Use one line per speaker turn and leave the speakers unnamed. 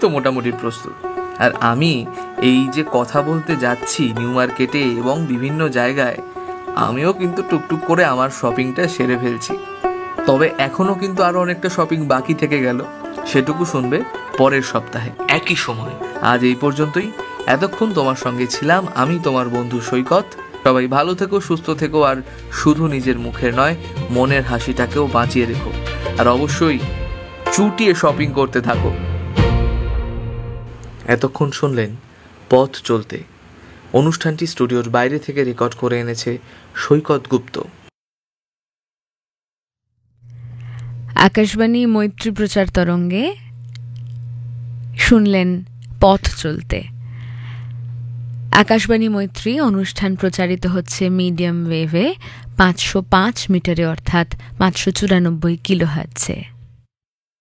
তো মোটামুটি প্রস্তুত। আর আমি এই যে কথা বলতে যাচ্ছি নিউ মার্কেটে এবং বিভিন্ন জায়গায়, আমিও কিন্তু টুকটুক করে আমার শপিংটা সেরে ফেলছি। তবে এখনও কিন্তু আরও অনেকটা শপিং বাকি থেকে গেল, সেটুকু শুনবে পরের সপ্তাহে একই সময়। আজ এই পর্যন্তই। এতক্ষণ তোমার সঙ্গে ছিলাম আমি, তোমার বন্ধু সৈকত। সবাই ভালো থেকো, সুস্থ থেকো, আর শুধু নিজের মুখের নয়, মনের হাসিটাকেও বাঁচিয়ে রেখো। আর অবশ্যই চুটিয়ে শপিং করতে থাকো। এতক্ষণ শুনলেন পথ চলতে। অনুষ্ঠানটি স্টুডিওর বাইরে থেকে রেকর্ড করে এনেছে সৈকত গুপ্ত।
আকাশবাণী মৈত্রী প্রচার তরঙ্গে শুনলেন পথ চলতে। আকাশবাণী মৈত্রী অনুষ্ঠান প্রচারিত হচ্ছে মিডিয়াম ওয়েভে 505 মিটারে, অর্থাৎ 594 কিলোহার্টজে।